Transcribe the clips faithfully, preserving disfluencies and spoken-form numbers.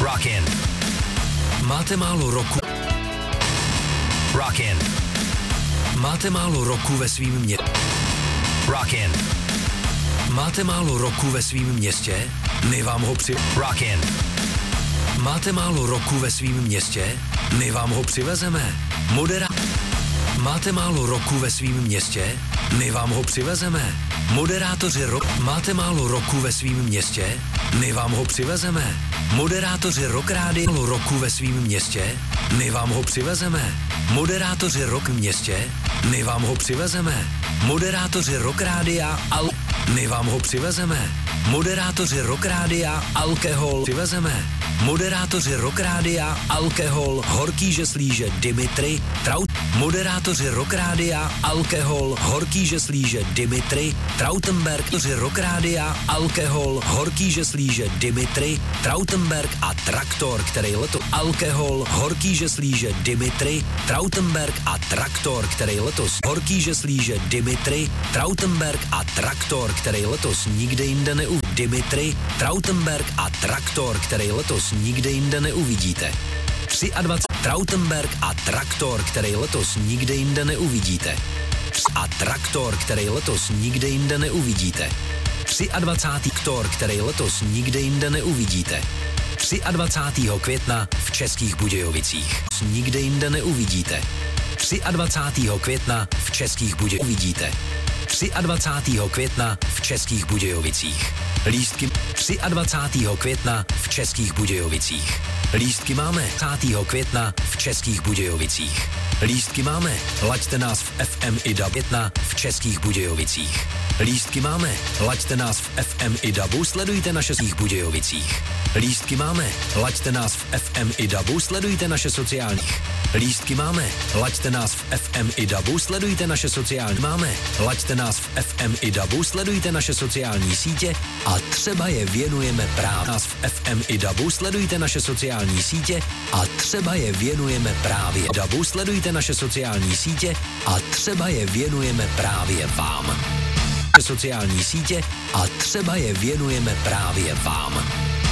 Rockin. Máte málo roku. Rockin. Máte málo roku ve svým městě. Rockin. Máte málo roku ve svým městě? My vám ho při... Rockin. Máte málo roku ve svým městě? My vám ho přivezeme. Modera... Máte málo roku ve svým městě? My vám ho přivezeme. Moderátoři rock... Máte málo roku ve svým městě? My vám ho přivezeme. Moderátoři rock rádia roku ve svým městě? My vám ho přivezeme. Moderátoři rock městě? My vám ho přivezeme. Moderátoři rock rádia al... My vám ho přivezeme. Moderátoři rock rádia alkohol přivezeme. Moderátoři rock rádia alkohol horký žeslíže Dimitri Traut. Moderátoři rock rádia alkohol horký žeslíže Dimitri Trautenberg. Moderátoři rock rádia alkohol horký žeslíže Dimitri Trautenberg a traktor, který letos alkohol horký žeslíže Dimitri Trautenberg a traktor, který letos horký žeslíže Dimitri Trautenberg a traktor, který letos nikde jinde neuvidíte. Dimitri Trautenberg a traktor, který letos nikde jinde neuvidíte. dvacet tři Trautenberg a traktor, který letos nikde jinde neuvidíte. A traktor, který letos nikde jinde neuvidíte. dvacátého třetího Traktor, který letos nikde jinde neuvidíte. dvacátého třetího května v Českých Budějovicích. Nikde jinde neuvidíte. dvacátého třetího května v Českých Budějovicích uvidíte. dvacátého třetího května v Českých Budějovicích. Lístky dvacátého třetího května v Českých Budějovicích. Lístky máme dvacátého května v Českých Budějovicích. Lístky máme. Laďte nás v F M i dabu května v Českých Budějovicích. Lístky máme. Laďte nás v F M i dabu, sledujte naše Českých Budějovicích. Lístky máme. Laďte nás v F M i dabu, sledujte naše sociální. Lístky máme. Laďte nás v F M i dabu, sledujte naše sociální. Máme. Laďte nás v F M i dabu, sledujte naše sociální sítě a třeba je věnujeme právě. Nás v F M i dabu, sledujte naše sociální sítě a třeba je věnujeme právě. Dabu, sledujte naše sociální sítě a třeba je věnujeme právě vám. Sociální sítě a třeba je věnujeme právě vám.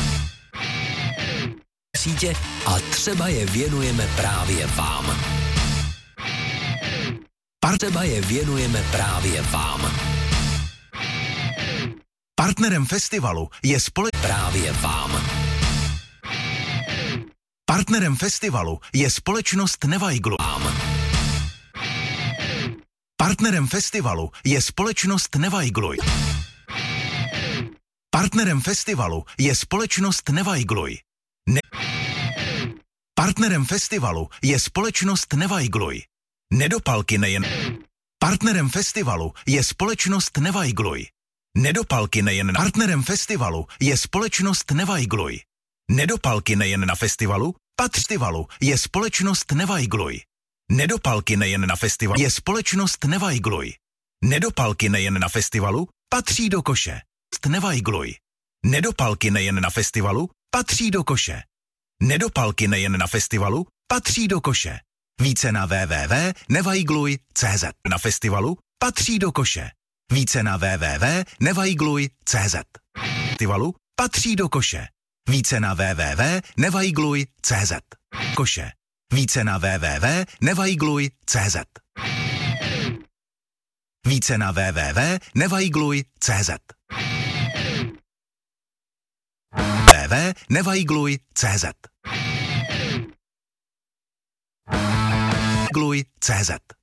Sítě a třeba je věnujeme právě vám. Třeba je věnujeme právě vám. Partnerem festivalu je společnost právě vám. Partnerem festivalu je společnost Nevajglu. Vám. Partnerem festivalu je společnost Nevajgluj. Partnerem festivalu je společnost Nevajgluj. Ne- Partnerem festivalu je společnost Nevajgluj. Nedopalky nejen. Partnerem festivalu je společnost Nevajgluj. Nedopalky nejen. Partnerem festivalu je společnost Nevajgluj. Nedopalky nejen na festivalu, Festivalu je společnost Nevajgluj. Nedopalky nejen na festivalu je společnost Nevajgluj. Nedopalky nejen na festivalu patří do koše. Nevajgluj. Nedopalky nejen na festivalu patří do koše. Nedopalky nejen na festivalu patří do koše. Více na w w w tečka nevajgluj tečka c z. Na festivalu patří do koše. Více na w w w tečka nevajgluj tečka c z. Festivalu patří do koše. Více na w w w tečka nevajgluj tečka c z. Koše. Více na w w w tečka nevajgluj tečka c z. Více na w w w tečka nevajgluj tečka c z. w w w tečka nevajgluj tečka c z. Nevajgluj tečka c z.